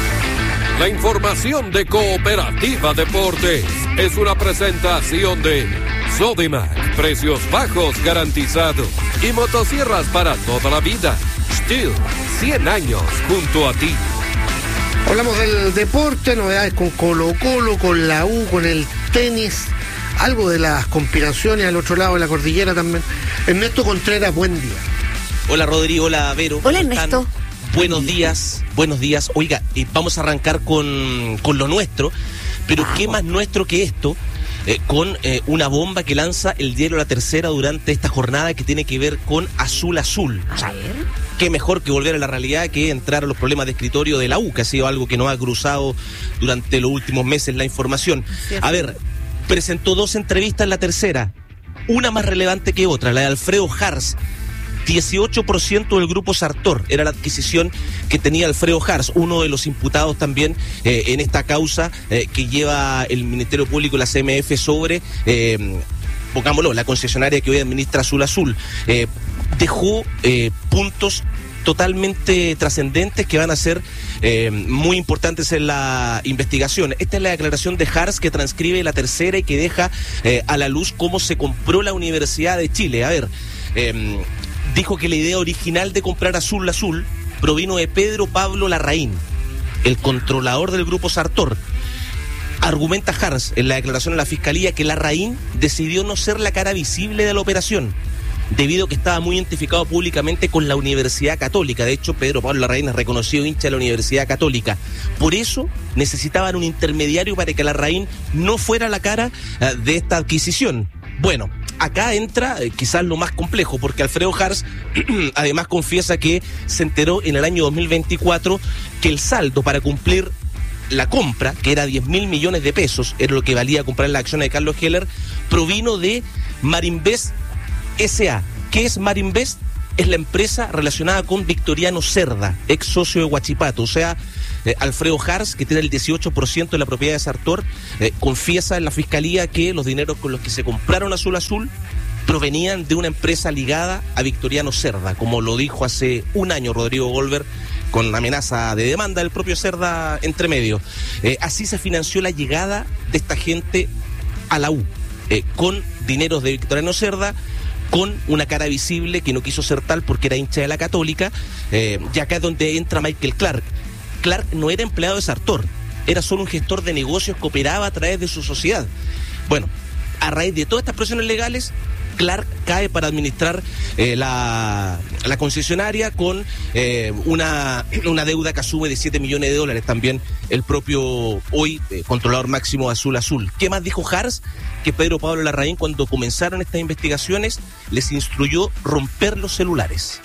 La información de Cooperativa Deportes es una presentación de Sodimac, precios bajos garantizados y motosierras para toda la vida. Stihl, cien años junto a ti. Hablamos del deporte, novedades con Colo Colo, con la U, con el tenis. Algo de las conspiraciones al otro lado de la cordillera también. Ernesto Contreras, buen día. Hola Rodrigo, hola Vero. Hola Ernesto. Buenos días, buenos días. Oiga, eh, vamos a arrancar con, con lo nuestro, pero vamos. ¿Qué más nuestro que esto? Eh, con eh, una bomba que lanza el diario La Tercera durante esta jornada que tiene que ver con Azul Azul. A o sea, ver. Qué mejor que volver a la realidad que entrar a los problemas de escritorio de la U, que ha sido algo que nos ha cruzado durante los últimos meses la información. Sí, a ver, presentó dos entrevistas en La Tercera, una más relevante que otra, la de Alfredo Hars. dieciocho por ciento del grupo Sartor era la adquisición que tenía Alfredo Hars, uno de los imputados también eh, en esta causa eh, que lleva el Ministerio Público y la C M F sobre, eh, pongámoslo, la concesionaria que hoy administra Azul Azul. Eh, dejó eh, puntos totalmente trascendentes que van a ser eh, muy importantes en la investigación. Esta es la declaración de Hars que transcribe La Tercera y que deja eh, a la luz cómo se compró la Universidad de Chile. A ver, eh, dijo que la idea original de comprar Azul Azul provino de Pedro Pablo Larraín, el controlador del grupo Sartor. Argumenta Hars en la declaración a la Fiscalía que Larraín decidió no ser la cara visible de la operación. debido a que estaba muy identificado públicamente con la Universidad Católica. De hecho, Pedro Pablo Larraín es reconocido hincha de la Universidad Católica. Por eso necesitaban un intermediario para que Larraín no fuera la cara uh, de esta adquisición. Bueno, acá entra eh, quizás lo más complejo, porque Alfredo Harst además confiesa que se enteró en el año dos mil veinticuatro que el saldo para cumplir la compra, que era diez mil millones de pesos, era lo que valía comprar las acciones de Carlos Heller, provino de Marinvest S A. ¿Qué es Marinvest? Es la empresa relacionada con Victoriano Cerda, ex socio de Huachipato. O sea, eh, Alfredo Harst, que tiene el dieciocho por ciento de la propiedad de Sartor, eh, confiesa en la fiscalía que los dineros con los que se compraron Azul Azul provenían de una empresa ligada a Victoriano Cerda, como lo dijo hace un año Rodrigo Goldberg, con amenaza de demanda del propio Cerda entre medio. Eh, así se financió la llegada de esta gente a la U, eh, con dineros de Victoriano Cerda, con una cara visible que no quiso ser tal porque era hincha de la Católica, eh, y acá es donde entra Michael Clark. Clark no era empleado de Sartor, era solo un gestor de negocios que operaba a través de su sociedad. Bueno, a raíz de todas estas presiones legales, Clark cae para administrar eh, la, la concesionaria con eh, una, una deuda que asume de siete millones de dólares. También el propio hoy eh, controlador máximo de Azul Azul. ¿Qué más dijo Harst? Que Pedro Pablo Larraín, cuando comenzaron estas investigaciones, les instruyó romper los celulares.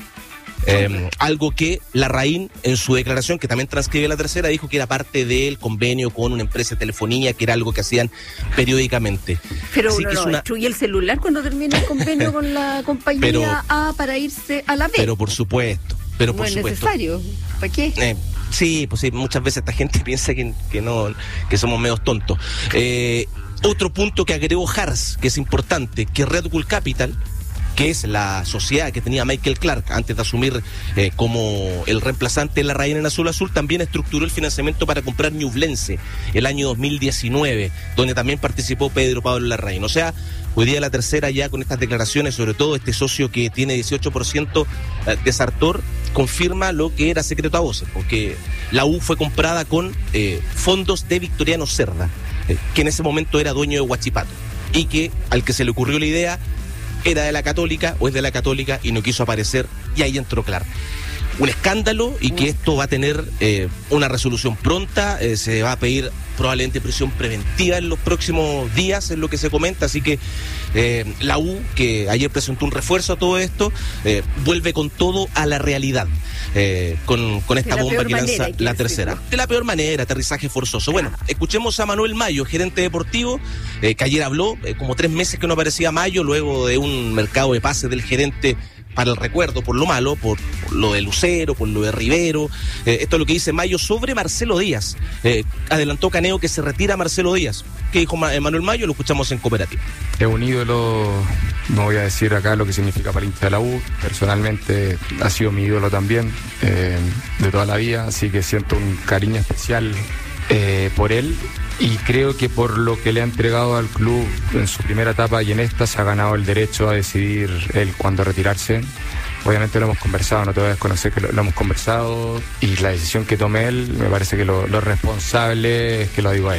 Eh, algo que Larraín, en su declaración, que también transcribe La Tercera, dijo que era parte del convenio con una empresa de telefonía, que era algo que hacían periódicamente. Pero Así no, que no, es una... destruye el celular cuando termina el convenio con la compañía pero, A para irse a la B. Pero por supuesto, pero no por es supuesto. necesario. ¿Para qué? Eh, sí, pues sí, muchas veces esta gente piensa que, que no, que somos medios tontos. Eh, otro punto que agregó Harst, que es importante, que Red Bull Capital, que es la sociedad que tenía Michael Clark antes de asumir eh, como el reemplazante de Larraín en Azul Azul, también estructuró el financiamiento para comprar Ñublense el año dos mil diecinueve, donde también participó Pedro Pablo Larraín. O sea, hoy día La Tercera, ya con estas declaraciones, sobre todo este socio que tiene dieciocho por ciento de Sartor, confirma lo que era secreto a voces, porque la U fue comprada con eh, fondos de Victoriano Cerda, eh, que en ese momento era dueño de Huachipato, y que al que se le ocurrió la idea era de la Católica o es de la Católica y no quiso aparecer, y ahí entró Clark. Un escándalo, y que esto va a tener eh, una resolución pronta, eh, se va a pedir probablemente prisión preventiva en los próximos días, es lo que se comenta, así que eh, la U, que ayer presentó un refuerzo a todo esto, eh, vuelve con todo a la realidad, eh, con, con esta bomba que lanza La Tercera. De la peor manera, aterrizaje forzoso. Bueno, escuchemos a Manuel Mayo, gerente deportivo, eh, que ayer habló, eh, como tres meses que no aparecía Mayo, luego de un mercado de pases del gerente para el recuerdo, por lo malo, por, por lo de Lucero, por lo de Rivero. Eh, esto es lo que dice Mayo sobre Marcelo Díaz. Eh, adelantó Caneo que se retira Marcelo Díaz. ¿Qué dijo Ma- Manuel Mayo? Lo escuchamos en Cooperativa. Es un ídolo, no voy a decir acá lo que significa para el hincha de la U. Personalmente ha sido mi ídolo también, eh, de toda la vida, así que siento un cariño especial eh, por él. Y creo que por lo que le ha entregado al club en su primera etapa y en esta, se ha ganado el derecho a decidir él cuándo retirarse. Obviamente lo hemos conversado, no te voy a desconocer que lo, lo hemos conversado, y la decisión que tome él, me parece que lo, lo responsable es que lo digo a él.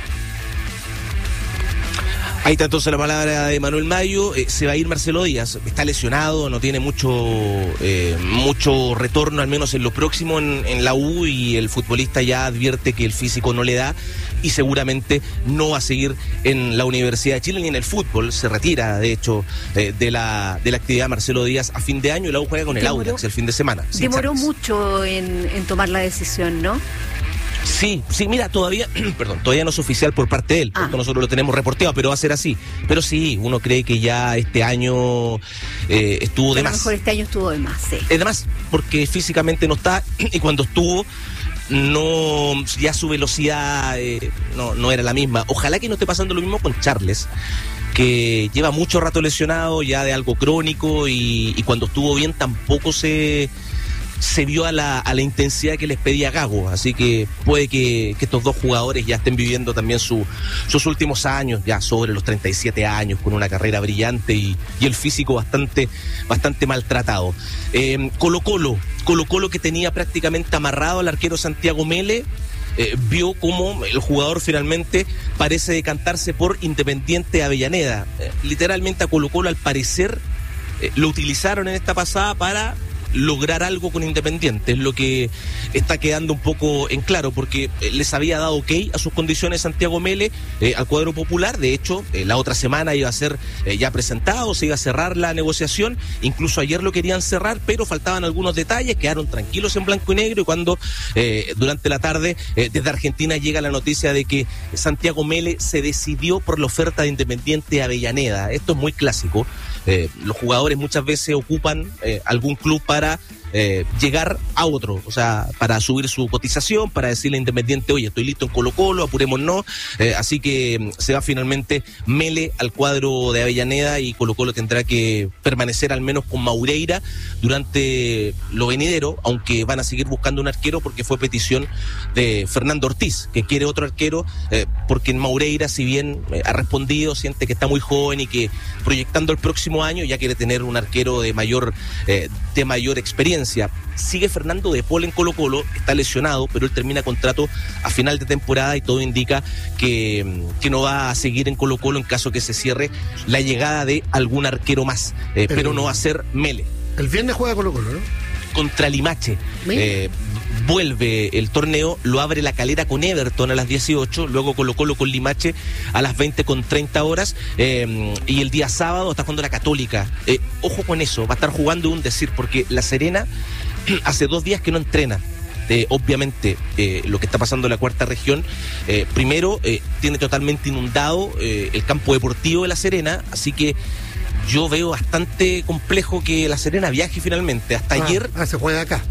Ahí está entonces la palabra de Manuel Mayo. Eh, se va a ir Marcelo Díaz, está lesionado, no tiene mucho eh, mucho retorno, al menos en lo próximo en, en la U, y el futbolista ya advierte que el físico no le da y seguramente no va a seguir en la Universidad de Chile ni en el fútbol. Se retira, de hecho, eh, de la de la actividad Marcelo Díaz a fin de año, y la U juega con el Demoró, Audax el fin de semana. Demoró mucho en, en tomar la decisión, ¿no? Sí, sí, mira, todavía, perdón, todavía no es oficial por parte de él, ah. Nosotros lo tenemos reporteado, pero va a ser así. Pero sí, uno cree que ya este año eh, estuvo de más. A lo mejor este año estuvo de más, sí. Es de más, porque físicamente no está, y cuando estuvo, no, ya su velocidad eh, no, no era la misma. Ojalá que no esté pasando lo mismo con Charles, que lleva mucho rato lesionado, ya de algo crónico, y, y cuando estuvo bien tampoco se... se vio a la, a la intensidad que les pedía Gago, así que puede que, que estos dos jugadores ya estén viviendo también su, sus últimos años, ya sobre los treinta y siete años, con una carrera brillante y, y el físico bastante, bastante maltratado. Eh, Colo Colo, Colo Colo que tenía prácticamente amarrado al arquero Santiago Mele, eh, vio cómo el jugador finalmente parece decantarse por Independiente Avellaneda. Eh, literalmente a Colo Colo, al parecer, eh, lo utilizaron en esta pasada para lograr algo con Independiente, es lo que está quedando un poco en claro, porque les había dado ok a sus condiciones Santiago Mele eh, al cuadro popular. De hecho, eh, la otra semana iba a ser eh, ya presentado, se iba a cerrar la negociación, incluso ayer lo querían cerrar, pero faltaban algunos detalles, quedaron tranquilos en blanco y negro, y cuando eh, durante la tarde eh, desde Argentina llega la noticia de que Santiago Mele se decidió por la oferta de Independiente Avellaneda. Esto es muy clásico. Eh, los jugadores muchas veces ocupan eh, algún club para eh, llegar a otro, o sea, para subir su cotización, para decirle a Independiente, oye, estoy listo en Colo Colo, apurémonos, eh, así que se va finalmente Mele al cuadro de Avellaneda, y Colo Colo tendrá que permanecer al menos con Maureira durante lo venidero, aunque van a seguir buscando un arquero porque fue petición de Fernando Ortiz, que quiere otro arquero, eh, porque en Maureira, si bien eh, ha respondido, siente que está muy joven y que proyectando el próximo año ya quiere tener un arquero de mayor eh, de mayor experiencia. Sigue Fernando de Paul en Colo Colo, está lesionado, pero él termina contrato a final de temporada y todo indica que, que no va a seguir en Colo Colo en caso que se cierre la llegada de algún arquero más, eh, pero, pero no va a ser Mele. El viernes juega Colo Colo, ¿no? Contra Limache. Eh, vuelve el torneo, lo abre La Calera con Everton a las dieciocho, luego Colo Colo con Limache a las veinte con treinta horas, eh, y el día sábado está jugando la Católica. Eh, ojo con eso, va a estar jugando un decir, porque La Serena hace dos días que no entrena. Eh, obviamente eh, lo que está pasando en la cuarta región, eh, primero eh, tiene totalmente inundado eh, el campo deportivo de La Serena, así que yo veo bastante complejo que La Serena viaje finalmente. Hasta ah, ayer... Ah, se juega acá.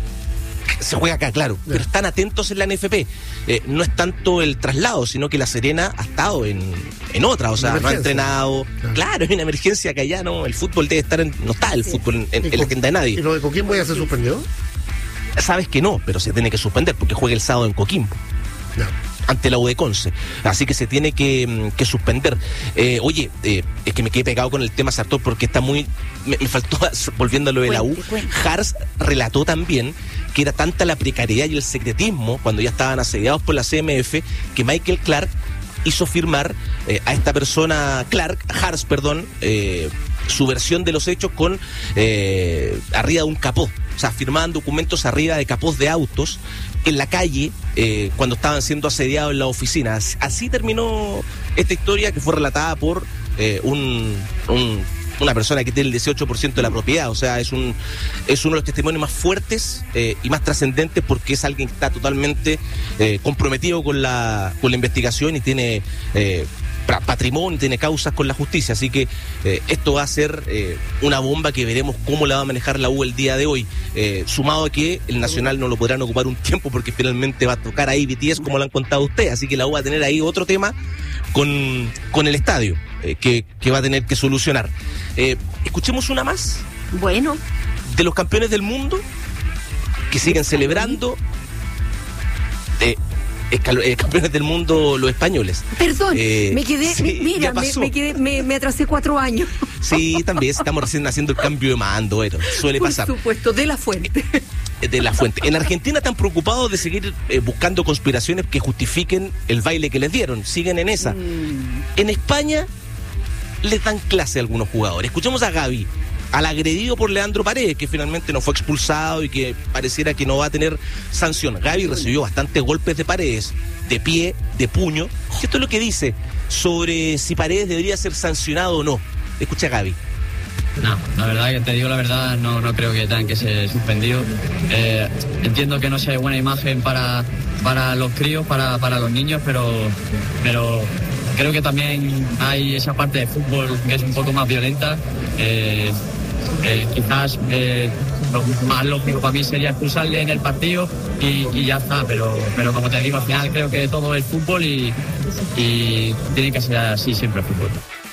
Se juega acá, claro. Yeah. Pero están atentos en la N F P. Eh, no es tanto el traslado, sino que La Serena ha estado en, en otra. O sea, no ha entrenado. Claro. claro, es una emergencia que allá no, el fútbol debe estar en... No está el sí. fútbol en, en, en la agenda de nadie. ¿Y lo de Coquimbo ya se suspendió? Sabes que no, pero se tiene que suspender porque juega el sábado en Coquimbo. No. Ante la U de Conce, así que se tiene que, que suspender. Eh, oye, eh, es que me quedé pegado con el tema Sartor porque está muy... Me, me faltó, volviendo a lo de la U, Hars relató también que era tanta la precariedad y el secretismo cuando ya estaban asediados por la C M F, que Michael Clark hizo firmar eh, a esta persona, Clark, Hars, perdón, eh, su versión de los hechos con eh, arriba de un capó. O sea, firmaban documentos arriba de capós de autos en la calle eh, cuando estaban siendo asediados en la oficina. Así terminó esta historia, que fue relatada por eh, un, un, una persona que tiene el dieciocho por ciento de la propiedad. O sea, es un es uno de los testimonios más fuertes eh, y más trascendentes, porque es alguien que está totalmente eh, comprometido con la, con la investigación y tiene... Eh, patrimonio, tiene causas con la justicia, así que eh, esto va a ser eh, una bomba que veremos cómo la va a manejar la U el día de hoy, eh, sumado a que el Nacional no lo podrán ocupar un tiempo porque finalmente va a tocar ahí B T S, como lo han contado ustedes, así que la U va a tener ahí otro tema con, con el estadio eh, que, que va a tener que solucionar. Eh, escuchemos una más. Bueno. De los campeones del mundo que siguen celebrando. Eh, Eh, campeones del mundo los españoles. Perdón, eh, me quedé, sí, me, mira, me, me, quedé, me, me atrasé cuatro años. Sí, también estamos recién haciendo el cambio de mando, bueno, suele Por pasar. Por supuesto, de la fuente. De la fuente. En Argentina están preocupados de seguir eh, buscando conspiraciones que justifiquen el baile que les dieron, siguen en esa. Mm. En España les dan clase a algunos jugadores. Escuchemos a Gavi, al agredido por Leandro Paredes, que finalmente no fue expulsado y que pareciera que no va a tener sanción. Gavi recibió bastantes golpes de Paredes, de pie, de puño. Y esto es lo que dice sobre si Paredes debería ser sancionado o no. Escucha a Gavi. No, la verdad que te digo la verdad, no, no creo que tengan que ser suspendidos. Eh, entiendo que no sea buena imagen para, para los críos, para, para los niños, pero, pero creo que también hay esa parte de fútbol que es un poco más violenta. Eh, Eh, quizás eh, lo más lógico para mí sería expulsarle en el partido y, y ya está, pero, pero como te digo, al final creo que todo es fútbol y, y tiene que ser así siempre el fútbol.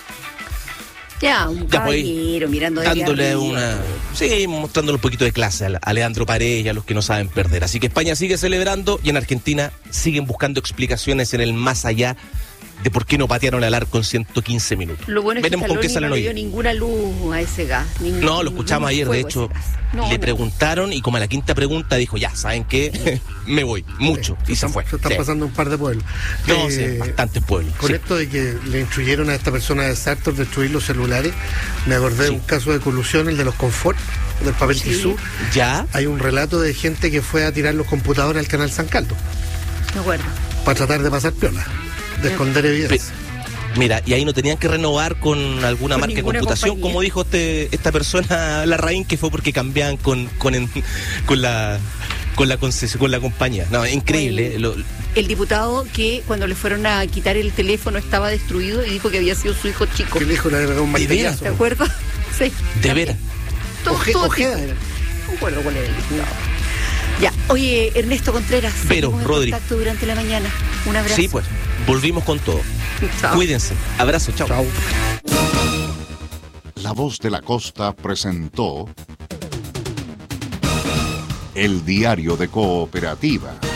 Ya, un caballero mirando de dándole una, sí, mostrándole un poquito de clase a, a Leandro Paredes y a los que no saben perder. Así que España sigue celebrando y en Argentina siguen buscando explicaciones en el más allá de por qué no patearon al arco en ciento quince minutos. Lo bueno es Veremos que con qué Scaloni salen no hoy. le dio ninguna luz a ese gas. Ningún, No, lo escuchamos ayer, de hecho, no, le no. preguntaron y como a la quinta pregunta dijo, ya, ¿saben qué? Me voy, mucho, Sí, y se están, fue. se están Sí. pasando un par de pueblos. No, Eh, sí, bastantes pueblos. Con sí. esto de que le instruyeron a esta persona de Sartor destruir los celulares, me acordé de un caso de colusión, el de los confort, del papel Sí. tisú. ¿Ya? Hay un relato de gente que fue a tirar los computadores al canal San Caldo Me acuerdo. para tratar de pasar piola, de esconder evidencia. Mira, y ahí no tenían que renovar con alguna Con marca de ninguna computación, compañía. como dijo este, esta persona, Larraín, que fue porque cambiaban con, con, en- con la con la concesión, con la compañía. No, increíble. Oye. Lo- El diputado que cuando le fueron a quitar el teléfono estaba destruido y dijo que había sido su hijo chico. Que el hijo le había pegado un ¿De martillazo. ¿Te acuerdas? Sí. de veras. Todo, Oje- todo Ojeda tipo. era. No me acuerdo cuál era el diputado. Ya, oye, Ernesto Contreras. Pero, seguimos en Rodri. contacto durante la mañana. Un abrazo. Sí, pues, volvimos con todo. Chao. Cuídense. Abrazo, chao. Chao. La Voz de la Costa presentó El Diario de Cooperativa.